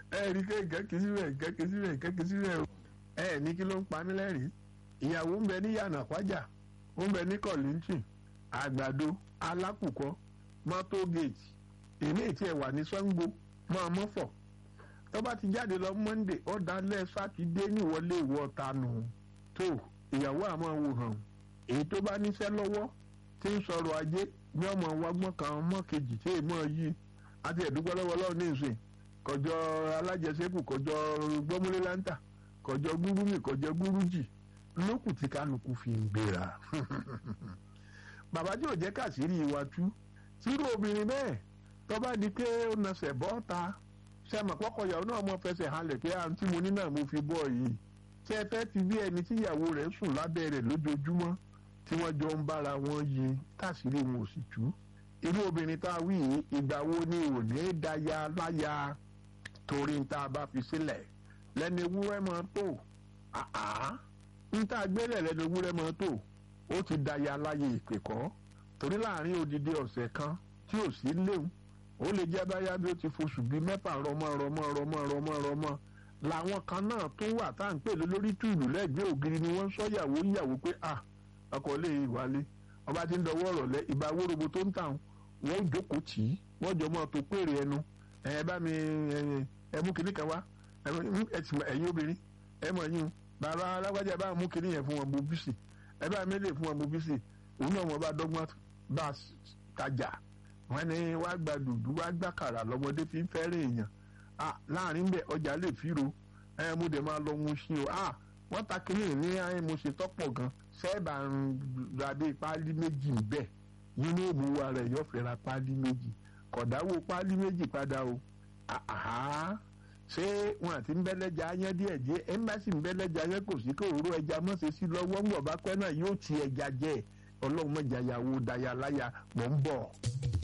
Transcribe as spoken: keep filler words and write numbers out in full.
ẹ rí nǹkan kì í síbẹ̀ nǹkan kì í síbẹ̀ nǹkan kì í síbẹ̀ o ẹ ní kí ló ń pa mí lẹ́rìí ìyàwó ń bẹ ní yànà pàjà ó ń bẹ ní kọ̀lìntì àgbàdo alákùkọ mọ́tò gate ìní ìtì ẹ̀ wà ní Ṣàngó máa mọ́fọ̀ tó bá ti jáde lọ Monday ó dalẹ̀ sátidé níwọlé ìwọ tanu tó ìyàwó àmọ́ wò hàn èyí tó bá níṣẹ́ lọ́wọ́ tí ń sọ̀rọ̀ ajé ní ọmọ wagbọ́n kan mọ́ kejì tí èèmọ̀ yìí àti ẹ̀dúgbọ́ lọ́wọ́ lọ́wọ́ ní ìsìn kọjọ alájẹsẹ́kù kọjọ gbọ́múlé láńtà kọjọ gbúrúmì kọjọ gbúrújì lókù tí kálukú fi ń gbéra bàbá tí ò jẹ́ káṣírí ìwà tú tírú obìnrin bẹ́ẹ̀ tó bá di pé ó nasẹ̀ bọ́ ta sẹ́mọ̀ pọ́kọ̀yàwó náà mọ̀ fẹsẹ̀ halẹ̀ pé àǹtí mo ní náà mo fi bọ́ yìí tí ẹ fẹ́ ti bí ẹni tí ìyàwó rẹ̀ sùn lábẹ́ rẹ̀ lójoojúmọ́ tí wọ́n jọ ń bára wọn yí káṣírí wọn ò sì tú irú obìnrin tá a wí yìí ìgbà wo ni ò ní dáya láya torí ń tá a bá fi sílẹ̀ lẹ́nu ewúrẹ́ mọ́ tó àá ń tá a gbélé lẹ́nu ewúrẹ́ mọ́ tó ó ti dáya láyé ìpè kọ́ torí láàrin odidi ọ̀sẹ̀ kan tí ò sí léwu ó lè jẹ́ báyá bí ó ti foṣù bíi mẹ́fà rọmọ rọmọ rọmọ rọmọ rọmọ làwọn kan náà tó wà tá à ń pè lórí tùlù lẹ́gbẹ̀ẹ́ ògiri ni wọ́n ń sọ́yàwó yàwó pé à ọkọ̀ lè wálé ọba ti ń dọwọ́ ọ̀rọ̀ lẹ ìgbà wórobo tó ń tàn wọ́n jókòó tì í wọ́n jọ mọ́ tó péré ẹnu ẹ bá mi ẹ mú kinní kan wá ẹ̀yin obìnrin ẹ mọ̀ yín bàbá alágbájá bá mú kinní yẹn fún wọn bó bísì ẹ bá mi lè fún wọn bó bísì òun náà wọn bá dọ́gbọ́n bá tajà wọn ní wàá gba dùdú wàá gbà kàrà lọ́mọdé fi ń fẹ́rẹ̀ èèyàn láàrin bẹ́ẹ̀ ọjà lè fíro ẹ mo dẹ̀ máa lọ mu sí o wọ́n ta kinní ní ayé mo ṣe tọ́pọ̀ gan sẹ́ẹ̀bà ń ra dé páálí méjì bẹ́ẹ̀ nínú òmùwà rẹ̀ yóò fẹ́ ra páálí méjì kọ̀dáwó páálí méjì padà o ṣé wọn àti ń bẹ́lẹ́jà ayán díẹ̀ díẹ̀ ẹ́mbásì ń bẹ́lẹ́jà ayán kò sí kó òró ẹja mọ́ṣe sí lọ́wọ́ ń bọ̀ bá pẹ́ náà yóò ti ẹja jẹ́ ọlọ́run mọ̀jà yàwó dayà láyà mọ̀ ń bọ̀.